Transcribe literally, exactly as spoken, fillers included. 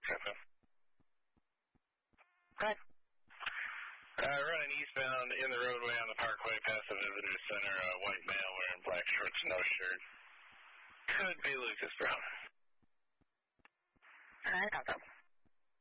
Okay. Go ahead. Uh, running eastbound in the roadway on the parkway past the visitor center, a white male wearing black shorts, no shirt. Could be Lucas Brown. All right, I'll go.